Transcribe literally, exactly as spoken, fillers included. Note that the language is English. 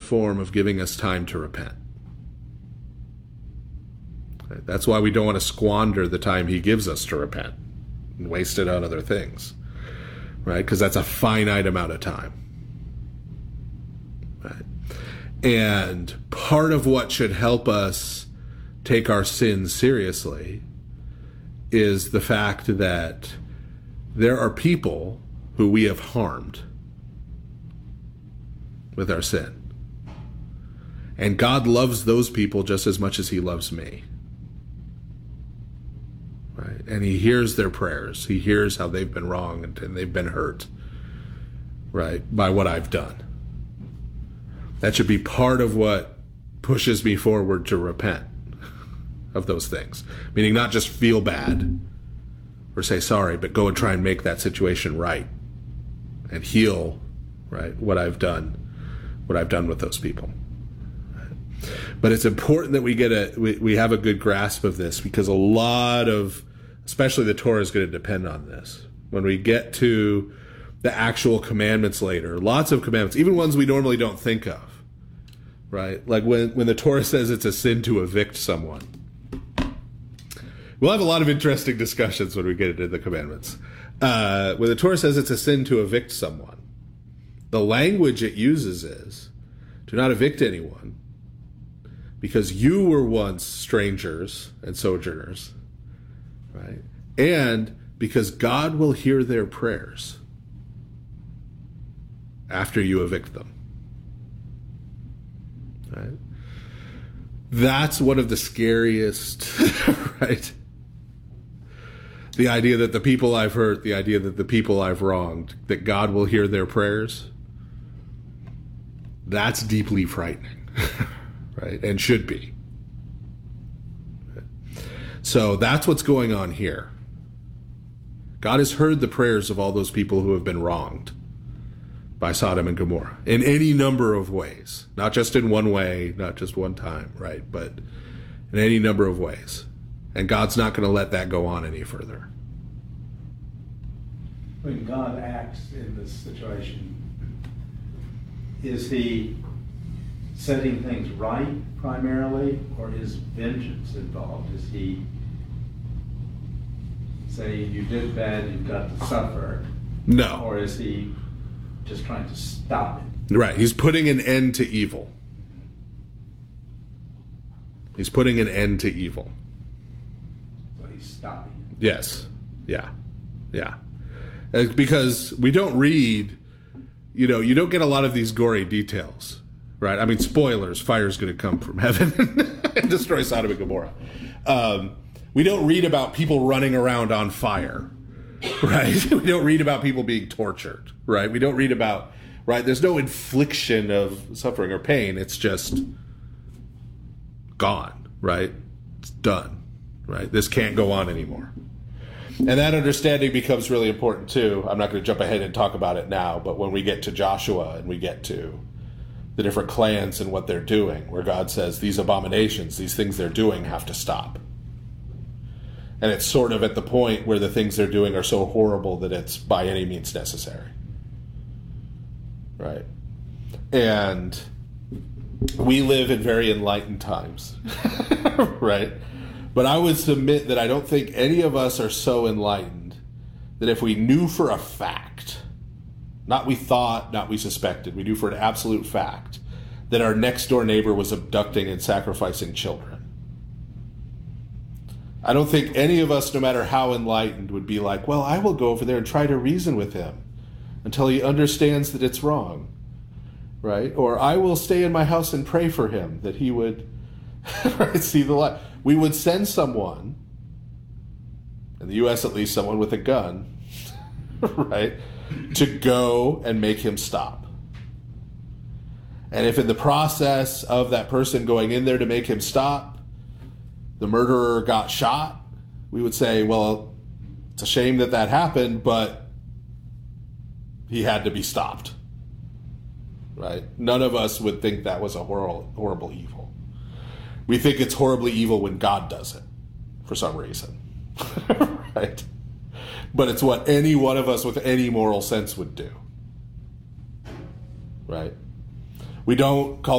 form of giving us time to repent. That's why we don't want to squander the time he gives us to repent and waste it on other things, right? Because that's a finite amount of time, right? And part of what should help us take our sins seriously is the fact that there are people who we have harmed with our sin. And God loves those people just as much as he loves me. Right? And he hears their prayers. He hears how they've been wronged and they've been hurt, right, by what I've done. That should be part of what pushes me forward to repent of those things. Meaning not just feel bad or say sorry, but go and try and make that situation right and heal, right, what I've done, what I've done with those people. But it's important that we get a we, we have a good grasp of this, because a lot of, especially the Torah, is going to depend on this. When we get to the actual commandments later, lots of commandments, even ones we normally don't think of, right? Like when, when the Torah says it's a sin to evict someone. We'll have a lot of interesting discussions when we get into the commandments. Uh, when the Torah says it's a sin to evict someone, the language it uses is, do not evict anyone, because you were once strangers and sojourners, right? And because God will hear their prayers after you evict them, right? That's one of the scariest, right? The idea that the people I've hurt, the idea that the people I've wronged, that God will hear their prayers, that's deeply frightening. Right? And should be. So that's what's going on here. God has heard the prayers of all those people who have been wronged by Sodom and Gomorrah in any number of ways. Not just in one way, not just one time, right? But in any number of ways. And God's not going to let that go on any further. When God acts in this situation, is he setting things right primarily, or is vengeance involved? Is he saying you did bad, you've got to suffer? No. Or is he just trying to stop it? Right. He's putting an end to evil. He's putting an end to evil. So he's stopping it. Yes. Yeah. Yeah. Uh, Because we don't read, you know, you don't get a lot of these gory details. Right, I mean, spoilers, fire's going to come from heaven and destroy Sodom and Gomorrah. Um, we don't read about people running around on fire, right? We don't read about people being tortured, right? We don't read about, right? There's no infliction of suffering or pain. It's just gone, right? It's done, right? This can't go on anymore. And that understanding becomes really important too. I'm not going to jump ahead and talk about it now, but when we get to Joshua and we get to the different clans and what they're doing, where God says these abominations, these things they're doing have to stop. And it's sort of at the point where the things they're doing are so horrible that it's by any means necessary. Right? And we live in very enlightened times. Right? But I would submit that I don't think any of us are so enlightened that if we knew for a fact, not we thought, not we suspected, we knew for an absolute fact that our next door neighbor was abducting and sacrificing children. I don't think any of us, no matter how enlightened, would be like, well, I will go over there and try to reason with him until he understands that it's wrong, right? Or I will stay in my house and pray for him that he would right, see the light. We would send someone, in the U S at least, someone with a gun, right, to go and make him stop. And if in the process of that person going in there to make him stop, the murderer got shot, we would say, well, it's a shame that that happened, but he had to be stopped. Right? None of us would think that was a horrible, horrible evil. We think it's horribly evil when God does it, for some reason. Right? But it's what any one of us with any moral sense would do. Right? We don't call